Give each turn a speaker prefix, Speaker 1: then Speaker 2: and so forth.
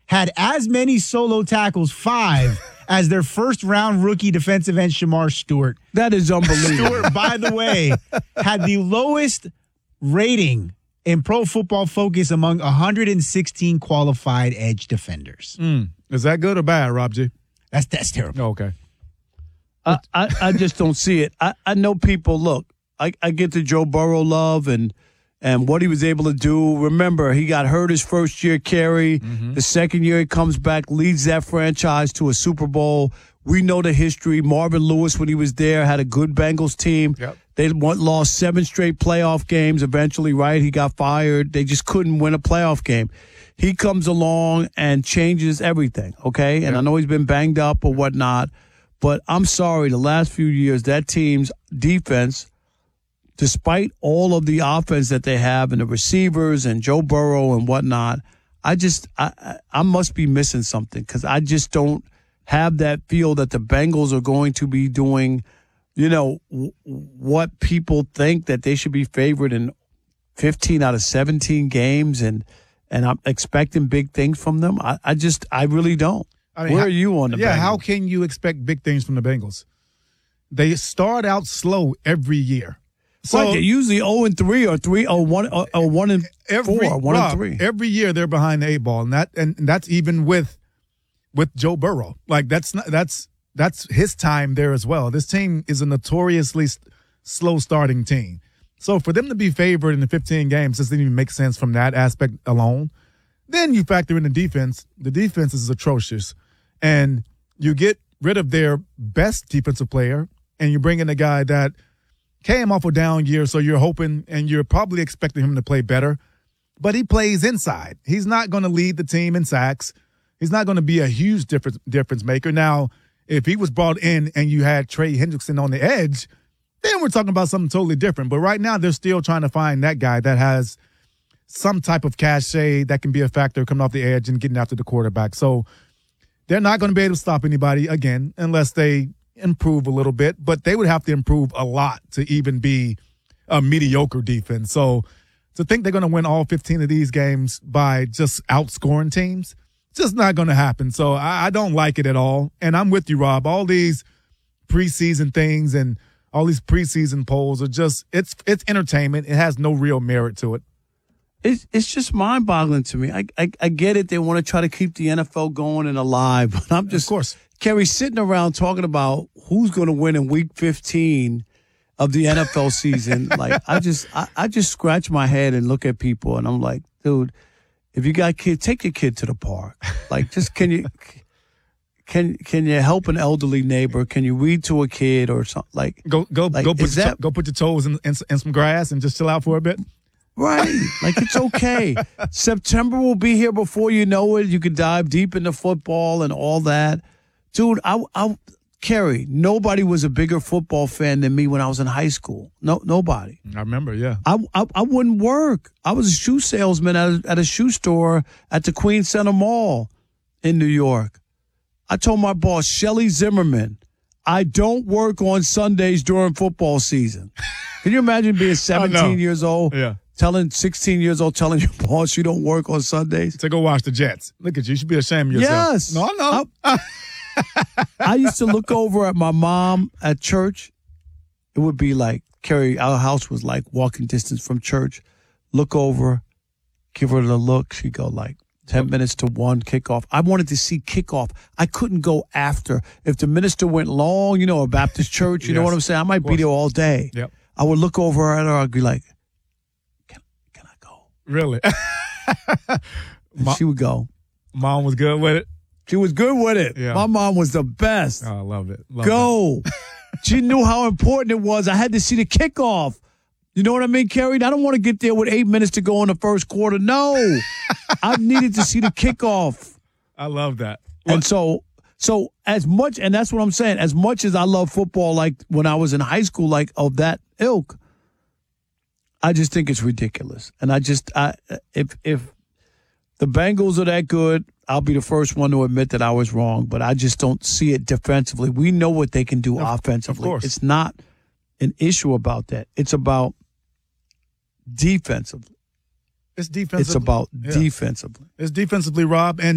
Speaker 1: had as many solo tackles, 5, as their first-round rookie defensive end, Shamar Stewart.
Speaker 2: That is unbelievable.
Speaker 1: Stewart, by the way, had the lowest rating in Pro Football Focus among 116 qualified edge defenders.
Speaker 3: Is that good or bad, Rob G?
Speaker 1: That's terrible.
Speaker 3: Oh, okay.
Speaker 2: I just don't see it. I know people, look, I get the Joe Burrow love and what he was able to do. Remember, he got hurt his first year, Kerry. The second year he comes back, leads that franchise to a Super Bowl. We know the history. Marvin Lewis, when he was there, had a good Bengals team.
Speaker 3: Yep.
Speaker 2: They lost 7 straight playoff games eventually, right? He got fired. They just couldn't win a playoff game. He comes along and changes everything, okay? And I know he's been banged up or whatnot, but I'm sorry, the last few years, that team's defense, despite all of the offense that they have and the receivers and Joe Burrow and whatnot, I must be missing something because I just don't have that feel that the Bengals are going to be doing, what people think that they should be favored in 15 out of 17 games, and I'm expecting big things from them. I really don't. I mean, where are you on the Bengals?
Speaker 3: Yeah, how can you expect big things from the Bengals? They start out slow every year. So
Speaker 2: right, they're usually 0-3 or 1-4, 1-3.
Speaker 3: Every year they're behind the 8 ball, and that's even with Joe Burrow. Like that's his time there as well. This team is a notoriously slow starting team. So for them to be favored in the 15 games doesn't even make sense from that aspect alone. Then you factor in the defense. The defense is atrocious. And you get rid of their best defensive player, and you bring in a guy that came off a down year, so you're hoping and you're probably expecting him to play better. But he plays inside. He's not going to lead the team in sacks. He's not going to be a huge difference maker. Now, if he was brought in and you had Trey Hendrickson on the edge, then we're talking about something totally different. But right now, they're still trying to find that guy that has some type of cachet that can be a factor coming off the edge and getting after the quarterback. So they're not going to be able to stop anybody, again, unless they improve a little bit. But they would have to improve a lot to even be a mediocre defense. So to think they're going to win all 15 of these games by just outscoring teams, it's just not going to happen. So I don't like it at all. And I'm with you, Rob. All these preseason things and all these preseason polls are just, it's entertainment. It has no real merit to it.
Speaker 2: It's just mind-boggling to me. I get it. They want to try to keep the NFL going and alive. But I'm just,
Speaker 3: of course,
Speaker 2: Kerry, sitting around talking about who's going to win in Week 15 of the NFL season. Like, I just scratch my head and look at people, and I'm like, dude, if you got kids, take your kid to the park. Like, just can you help an elderly neighbor? Can you read to a kid or something? Like,
Speaker 3: go put your toes in some grass and just chill out for a bit.
Speaker 2: Right. Like, it's okay. September will be here before you know it. You can dive deep into football and all that. Dude, Kerry, nobody was a bigger football fan than me when I was in high school. No, nobody.
Speaker 3: I remember, yeah.
Speaker 2: I wouldn't work. I was a shoe salesman at a shoe store at the Queen Center Mall in New York. I told my boss, Shelly Zimmerman, I don't work on Sundays during football season. Can you imagine being 17 years old?
Speaker 3: Yeah.
Speaker 2: 16 years old, telling your boss you don't work on Sundays?
Speaker 3: To go watch the Jets. Look at you. You should be ashamed of yourself.
Speaker 2: Yes.
Speaker 3: No.
Speaker 2: I used to look over at my mom at church. It would be like, Kerry, our house was like walking distance from church. Look over, give her the look. She'd go like 10 minutes to 1 kickoff. I wanted to see kickoff. I couldn't go after. If the minister went long, a Baptist church, you know what I'm saying? I might be there all day.
Speaker 3: Yep.
Speaker 2: I would look over at her. I'd be like, can I go?
Speaker 3: Really?
Speaker 2: She would go.
Speaker 3: Mom was good with it?
Speaker 2: She was good with it.
Speaker 3: Yeah.
Speaker 2: My mom was the best.
Speaker 3: Oh, I love it.
Speaker 2: Go. She knew how important it was. I had to see the kickoff. You know what I mean, Kerry? I don't want to get there with 8 minutes to go in the first quarter. No. I needed to see the kickoff.
Speaker 3: I love that.
Speaker 2: And so as much, and that's what I'm saying, as much as I love football, like when I was in high school, like of that ilk, I just think it's ridiculous. And if the Bengals are that good, I'll be the first one to admit that I was wrong, but I just don't see it defensively. We know what they can do offensively.
Speaker 3: Of course.
Speaker 2: It's not an issue about that. It's about defensively.
Speaker 3: It's defensively.
Speaker 2: It's about defensively.
Speaker 3: It's defensively, Rob. And